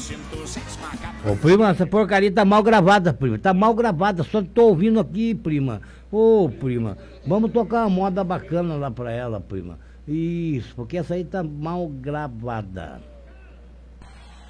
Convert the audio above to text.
Ô, prima, essa porcaria tá mal gravada, prima. Tá mal gravada, só tô ouvindo aqui, prima. Ô, prima, vamos tocar uma moda bacana lá pra ela, prima. Isso, porque essa aí tá mal gravada.